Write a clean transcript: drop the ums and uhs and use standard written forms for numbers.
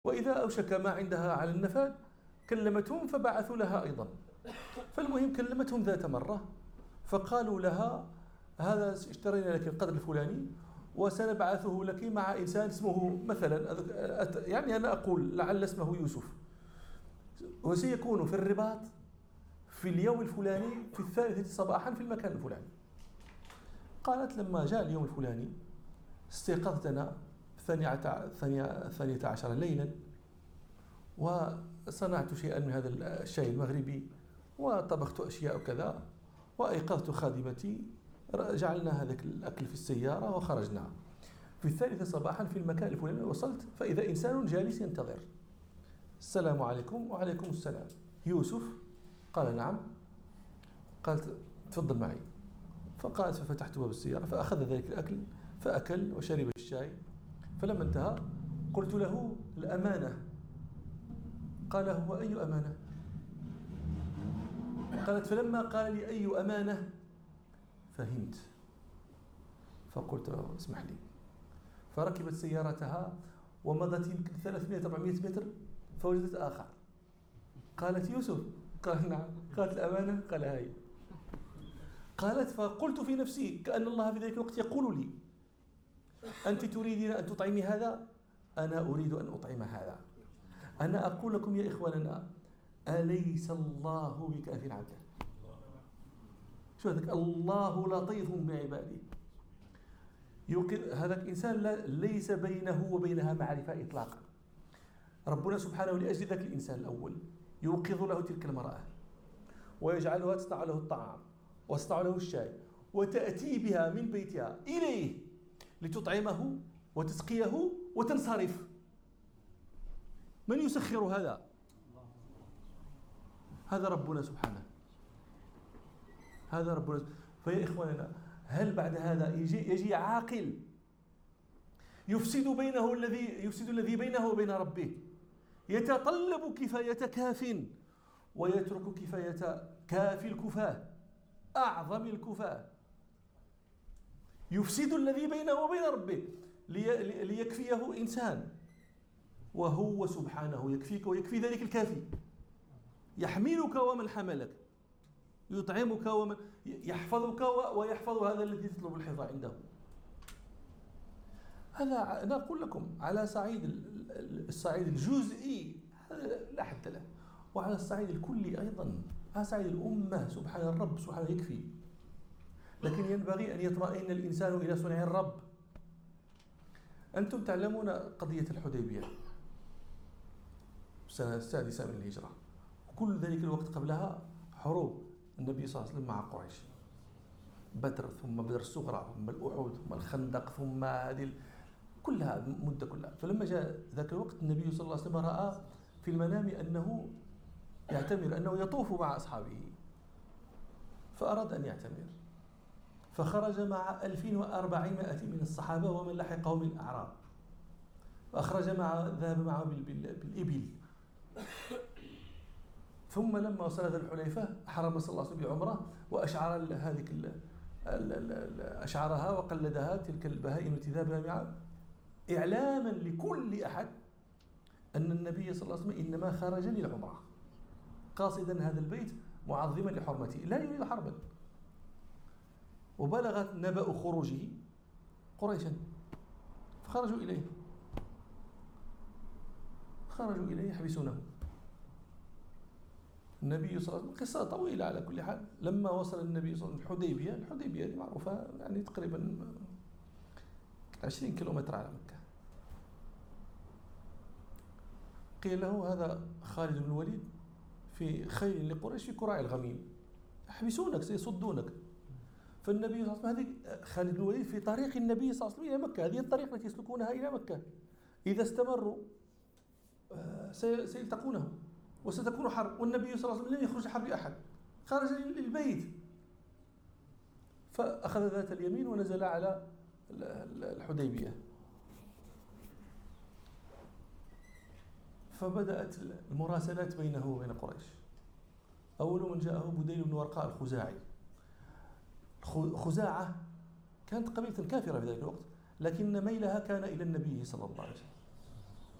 وإذا أوشك ما عندها على النفاذ كلمتهم فبعثوا لها أيضا. فالمهم كلمتهم ذات مرة فقالوا لها هذا اشترينا لك القدر الفلاني وسنبعثه لك مع إنسان اسمه مثلا، يعني أنا أقول لعل اسمه يوسف، وسيكون في الرباط في اليوم الفلاني في 3 صباحا في المكان الفلاني. قالت لما جاء اليوم الفلاني استيقظت أنا 12 ليلا وصنعت شيئا من هذا الشاي المغربي وطبخت أشياء كذا وأيقظت خادمتي، جعلنا هذا الأكل في السيارة وخرجنا. في 3 صباحا في المكان الفلاني وصلت فإذا إنسان جالس ينتظر. السلام عليكم. وعليكم السلام. يوسف؟ قال نعم. قالت تفضل معي. فقالت ففتحت باب السيارة فأخذ ذلك الأكل فأكل وشرب الشاي. فلما انتهى قلت له الأمانة. قال هو أي أمانة؟ قالت فلما قال لي أي أمانة فهمت، فقلت له اسمح لي. فركبت سيارتها ومضت يمكن 300-400 متر فوجدت آخر. قالت يوسف؟ قال نعم. قالت الأمانة؟ قال هاي. قالت فقلت في نفسي كأن الله في ذلك الوقت يقول لي أنت تريدين أن تطعمي هذا، أنا أريد أن أطعم هذا. أنا أقول لكم يا إخواننا أليس الله بكاف عبده؟ شو هذاك الله لطيف بعباده. هذا الإنسان ليس بينه وبينها معرفة إطلاقا. ربنا سبحانه لأجل ذاك الإنسان الأول يوقظ له تلك المرأة ويجعلها تصنع له الطعام وتصنع له الشاي وتأتي بها من بيتها إليه لتطعمه وتسقيه وتنصرف. من يسخر هذا؟ هذا ربنا سبحانه. هذا ربنا. فيا إخواننا هل بعد هذا يجي عاقل يفسد الذي بينه وبين ربه، يتطلب كفاية كاف ويترك كفاية كاف الكفاة أعظم الكفاة، يفسد الذي بينه وبين ربه ليكفيه إنسان، وهو سبحانه يكفيك ويكفي ذلك الكافي، يحملك ومن حملك، يطعمك ومن يحفظك ويحفظ هذا الذي تطلب الحفظ عنده. هذا أنا أقول لكم على الصعيد الجزئي لا حد له، وعلى الصعيد الكلي أيضا، على صعيد الأمة سبحان الرب سبحانه يكفي. لكن ينبغي أن يطمئن الإنسان إلى صنع الرب. أنتم تعلمون قضية الحديبية السنة 6 من الهجرة، وكل ذلك الوقت قبلها حروب النبي صلى الله عليه وسلم مع قريش، بدر ثم بدر الصغرى ثم الأحد ثم الخندق ثم هذه كلها المدة كلها. فلما جاء ذاك الوقت النبي صلى الله عليه وسلم رأى في المنام أنه يعتمر، أنه يطوف مع أصحابه، فأراد أن يعتمر، فخرج مع 1400 من الصحابة ومن لحقه من الأعراب، ذهب معه بالإبل. ثم لما وصل ذا الحليفة حرم صلى الله عليه وسلم بعمرة وأشعر أشعرها وقلدها تلك البهائم التي ذهب معها، إعلاما لكل أحد أن النبي صلى الله عليه وسلم إنما خرج للعمرة قاصدا هذا البيت معظما لحرمته لا يريد حربا. وبلغت نبأ خروجه قريشا فخرجوا إليه يحبسونه. النبي صلى الله عليه وسلم قصة طويلة على كل حال. لما وصل النبي صلى الله عليه وسلم الحديبية معروفة يعني تقريبا 20 كيلومتر على مكة. قيل له هذا خالد بن الوليد في خيل لقريش في كراع الغميم يحبسونك سيصدونك. فالنبي صلى الله عليه وسلم هذه خالد بن الوليد في طريق النبي صلى الله عليه وسلم إلى مكة، هذه الطريق التي يسلكونها إلى مكة، إذا استمروا سيلتقونه وستكون حرب، والنبي صلى الله عليه وسلم لن يخرج حرب أحد، خرج للبيت. فأخذ ذات اليمين ونزل على الحديبية، فبدأت المراسلات بينه وبين قريش. أول من جاءه بديل بن ورقاء الخزاعي. خزاعة كانت قبيلة كافرة في ذلك الوقت، لكن ميلها كان إلى النبي صلى الله عليه وسلم،